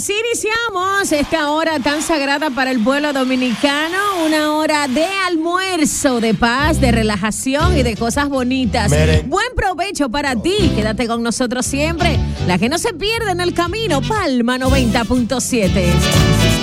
Así iniciamos esta hora tan sagrada para el pueblo dominicano, una hora de almuerzo, de paz, de relajación y de cosas bonitas. Buen provecho para ti, quédate con nosotros siempre, la que no se pierde en el camino, Palma 90.7.